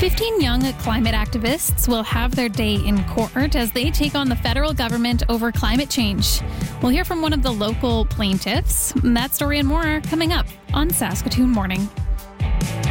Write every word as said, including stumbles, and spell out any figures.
fifteen young climate activists will have their day in court as they take on the federal government over climate change. We'll hear from one of the local plaintiffs. That story and more coming up on Saskatoon Morning.